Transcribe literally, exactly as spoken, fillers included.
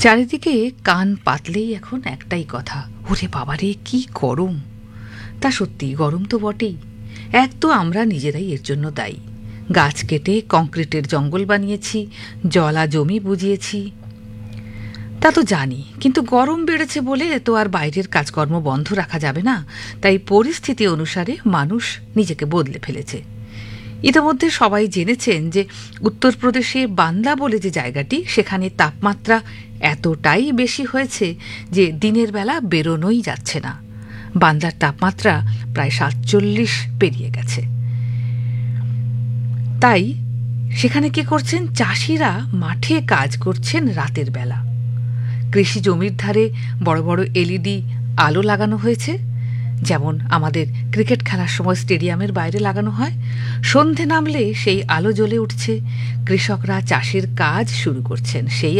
চারিদিকে কান পাতলেই এখন একটাই কথা, ওরে বাবারে কি গরম। তা সত্যি গরম তো বটেই। এক তো আমরা নিজেরাই এর জন্য দায়ী। গাছ কেটে কংক্রিটের জঙ্গল বানিয়েছি, জলা জমি বুঝিয়েছি, তা তো জানি, কিন্তু গরম বেড়েছে বলে তো আর বাইরের কাজকর্ম বন্ধ রাখা যাবে না। তাই পরিস্থিতি অনুসারে মানুষ নিজেকে বদলে ফেলেছে। ইতিমধ্যে সবাই জেনেছেন যে উত্তরপ্রদেশে বান্দা বলে যে জায়গাটি, সেখানে তাপমাত্রা এতটাই বেশি হয়েছে যে দিনের বেলা বেরোনোই যাচ্ছে না। বান্দার তাপমাত্রা প্রায় সাতচল্লিশ পেরিয়ে গেছে। তাই সেখানে কি করছেন, চাষিরা মাঠে কাজ করছেন রাতের বেলা। কৃষি জমির ধারে বড় বড় এলইডি আলো লাগানো হয়েছে, যেমন আমাদের ক্রিকেট খেলার সময় স্টেডিয়ামের বাইরে লাগানো হয়। সন্ধে নামলে সেই আলো জ্বলে উঠছে, কৃষকরা চাষের কাজ শুরু করছেন। সেই